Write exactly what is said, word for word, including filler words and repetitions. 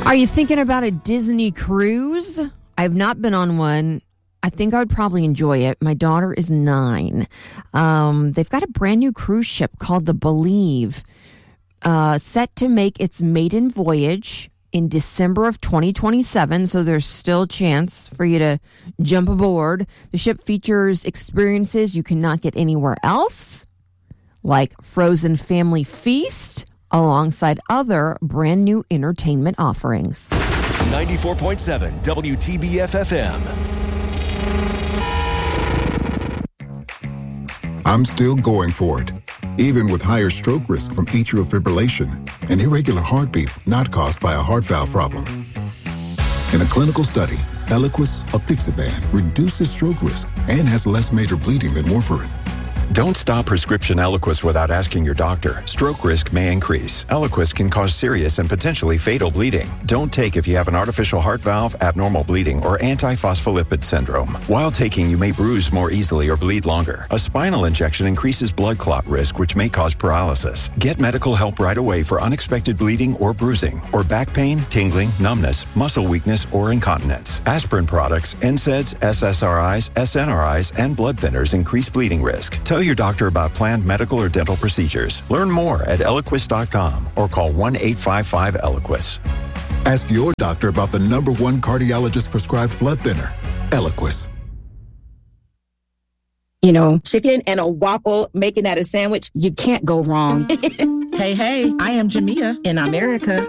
Are you thinking about a Disney cruise? I've not been on one. I think I would probably enjoy it. My daughter is nine. Um, they've got a brand new cruise ship called the Believe, uh, set to make its maiden voyage in December of twenty twenty-seven, so there's still a chance for you to jump aboard. The ship features experiences you cannot get anywhere else, like Frozen Family Feast, alongside other brand new entertainment offerings. ninety-four point seven W T B F F M. I'm still going for it, even with higher stroke risk from atrial fibrillation, an irregular heartbeat not caused by a heart valve problem. In a clinical study, Eliquis apixaban reduces stroke risk and has less major bleeding than warfarin. Don't stop prescription Eliquis without asking your doctor. Stroke risk may increase. Eliquis can cause serious and potentially fatal bleeding. Don't take if you have an artificial heart valve, abnormal bleeding, or antiphospholipid syndrome. While taking, you may bruise more easily or bleed longer. A spinal injection increases blood clot risk, which may cause paralysis. Get medical help right away for unexpected bleeding or bruising, or back pain, tingling, numbness, muscle weakness, or incontinence. Aspirin products, N SAIDs, S S R Is, S N R Is, and blood thinners increase bleeding risk. Tell your doctor about planned medical or dental procedures. Learn more at Eliquis dot com or call one eight five five Eliquis. Ask your doctor about the number one cardiologist prescribed blood thinner, Eliquis. You know, chicken and a waffle, making that a sandwich, you can't go wrong. Hey, hey, I am Jamia in America.